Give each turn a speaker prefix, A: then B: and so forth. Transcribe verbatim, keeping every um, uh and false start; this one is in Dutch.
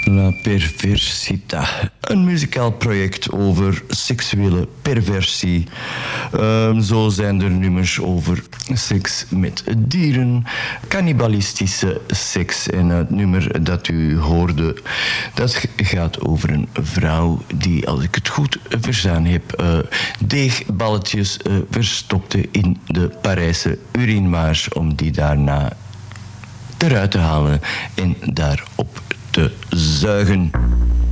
A: La Perversità. Een muzikaal project over seksuele perversie. Uh, zo zijn er nummers over seks met dieren, cannibalistische seks. En het nummer dat u hoorde, dat gaat over een vrouw die, als ik het goed verstaan heb, uh, deegballetjes uh, verstopte in de Parijse urinemaars om die daarna eruit te halen en daarop te zuigen.